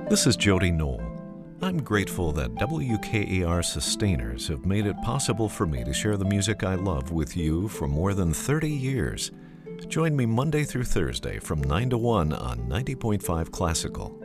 This is Jody Knoll. I'm grateful that WKAR sustainers have made it possible for me to share the music I love with you for more than 30 years. Join me Monday through Thursday from 9 to 1 on 90.5 Classical.